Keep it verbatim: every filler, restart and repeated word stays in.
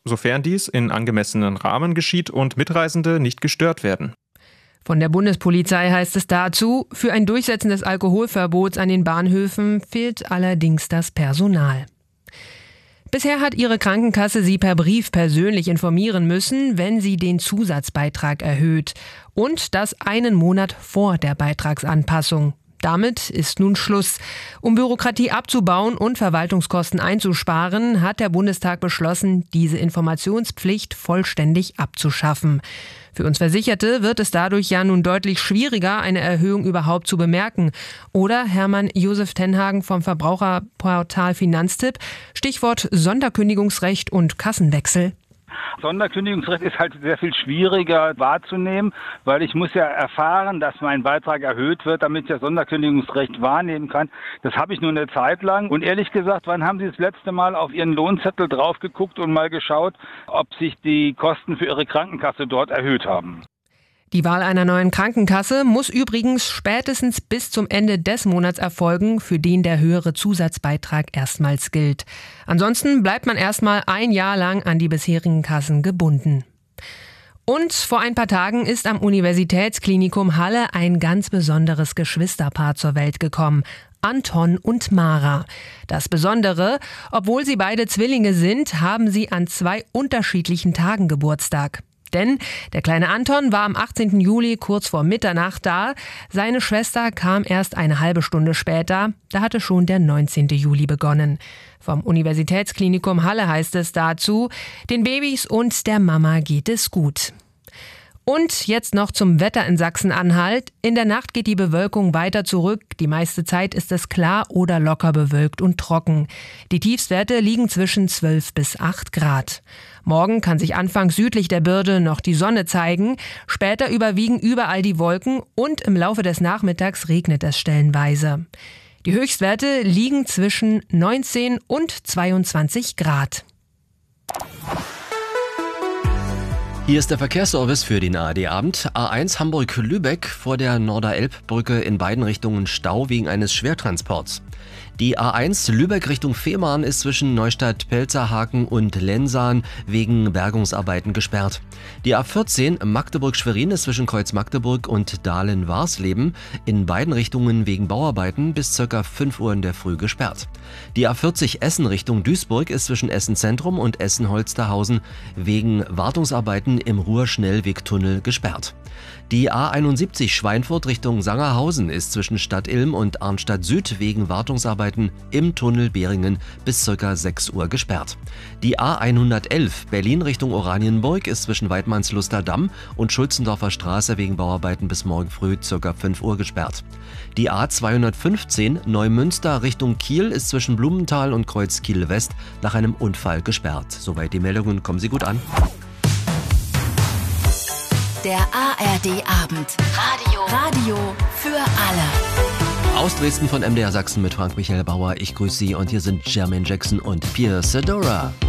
sofern dies in angemessenen Rahmen geschieht und Mitreisende nicht gestört werden. Von der Bundespolizei heißt es dazu, für ein Durchsetzen des Alkoholverbots an den Bahnhöfen fehlt allerdings das Personal. Bisher hat ihre Krankenkasse sie per Brief persönlich informieren müssen, wenn sie den Zusatzbeitrag erhöht. Und das einen Monat vor der Beitragsanpassung. Damit ist nun Schluss. Um Bürokratie abzubauen und Verwaltungskosten einzusparen, hat der Bundestag beschlossen, diese Informationspflicht vollständig abzuschaffen. Für uns Versicherte wird es dadurch ja nun deutlich schwieriger, eine Erhöhung überhaupt zu bemerken. Oder Hermann Josef Tenhagen vom Verbraucherportal Finanztipp, Stichwort Sonderkündigungsrecht und Kassenwechsel. Sonderkündigungsrecht ist halt sehr viel schwieriger wahrzunehmen, weil ich muss ja erfahren, dass mein Beitrag erhöht wird, damit ich das Sonderkündigungsrecht wahrnehmen kann. Das habe ich nur eine Zeit lang. Und ehrlich gesagt, wann haben Sie das letzte Mal auf Ihren Lohnzettel drauf geguckt und mal geschaut, ob sich die Kosten für Ihre Krankenkasse dort erhöht haben? Die Wahl einer neuen Krankenkasse muss übrigens spätestens bis zum Ende des Monats erfolgen, für den der höhere Zusatzbeitrag erstmals gilt. Ansonsten bleibt man erstmal ein Jahr lang an die bisherigen Kassen gebunden. Und vor ein paar Tagen ist am Universitätsklinikum Halle ein ganz besonderes Geschwisterpaar zur Welt gekommen. Anton und Mara. Das Besondere, obwohl sie beide Zwillinge sind, haben sie an zwei unterschiedlichen Tagen Geburtstag. Denn der kleine Anton war am achtzehnten Juli kurz vor Mitternacht da. Seine Schwester kam erst eine halbe Stunde später. Da hatte schon der neunzehnten Juli begonnen. Vom Universitätsklinikum Halle heißt es dazu, den Babys und der Mama geht es gut. Und jetzt noch zum Wetter in Sachsen-Anhalt. In der Nacht geht die Bewölkung weiter zurück. Die meiste Zeit ist es klar oder locker bewölkt und trocken. Die Tiefstwerte liegen zwischen zwölf bis acht Grad. Morgen kann sich anfangs südlich der Bürde noch die Sonne zeigen. Später überwiegen überall die Wolken und im Laufe des Nachmittags regnet es stellenweise. Die Höchstwerte liegen zwischen neunzehn und zweiundzwanzig Grad. Hier ist der Verkehrsservice für den A R D-Abend. A eins Hamburg-Lübeck vor der Norderelbbrücke in beiden Richtungen Stau wegen eines Schwertransports. Die A eins Lübeck Richtung Fehmarn ist zwischen Neustadt-Pelzerhaken und Lensahn wegen Bergungsarbeiten gesperrt. Die A vierzehn Magdeburg-Schwerin ist zwischen Kreuz Magdeburg und Dahlen-Warsleben in beiden Richtungen wegen Bauarbeiten bis ca. fünf Uhr in der Früh gesperrt. Die A vierzig Essen Richtung Duisburg ist zwischen Essen Zentrum und Essen-Holsterhausen wegen Wartungsarbeiten im Ruhr-Schnellwegtunnel gesperrt. Die A einundsiebzig Schweinfurt Richtung Sangerhausen ist zwischen Stadt Ilm und Arnstadt Süd wegen Wartungsarbeiten im Tunnel Beringen bis ca. sechs Uhr gesperrt. Die A hundertelf Berlin Richtung Oranienburg ist zwischen Weidmannsluster Damm und Schulzendorfer Straße wegen Bauarbeiten bis morgen früh ca. fünf Uhr gesperrt. Die A zweihundertfünfzehn Neumünster Richtung Kiel ist zwischen Blumenthal und Kreuz Kiel West nach einem Unfall gesperrt. Soweit die Meldungen, kommen Sie gut an. Der A R D-Abend. Radio. Radio für alle. Aus Dresden von M D R Sachsen mit Frank Michael Bauer. Ich grüße Sie und hier sind Jermaine Jackson und Pierce Adora.